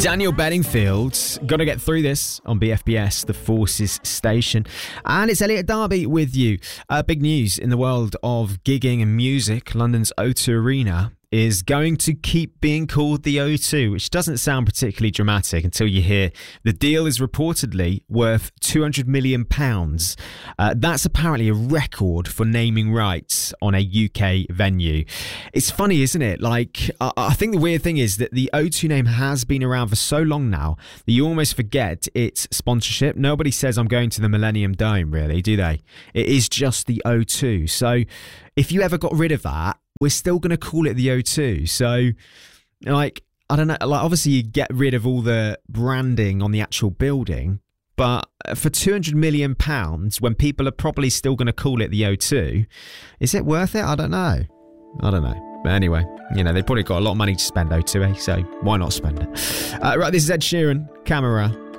Daniel Bedingfield, got to get through this on BFBS, the Forces station. And it's Elliot Darby with you. Big news in the world of gigging and music. London's O2 Arena is going to keep being called the O2, which doesn't sound particularly dramatic until you hear the deal is reportedly worth £200 million. That's apparently a record for naming rights on a UK venue. It's funny, isn't it? Like, I think the weird thing is that the O2 name has been around for so long now that you almost forget its sponsorship. Nobody says I'm going to the Millennium Dome, really, do they? It is just the O2. So if you ever got rid of that, we're still going to call it the O2. So, like, I don't know. Like, obviously, you get rid of all the branding on the actual building, but for £200 million, when people are probably still going to call it the O2, is it worth it? I don't know. But anyway, you know, they've probably got a lot of money to spend, O2, so why not spend it? Right, this is Ed Sheeran, Camera.